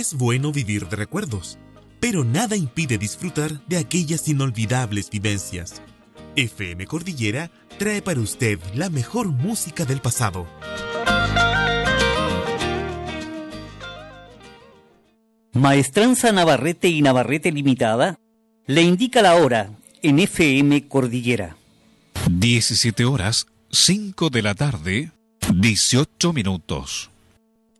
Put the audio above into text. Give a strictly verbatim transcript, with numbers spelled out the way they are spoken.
Es bueno vivir de recuerdos, pero nada impide disfrutar de aquellas inolvidables vivencias. F M Cordillera trae para usted la mejor música del pasado. Maestranza Navarrete y Navarrete Limitada le indica la hora en F M Cordillera. diecisiete horas, cinco de la tarde, dieciocho minutos.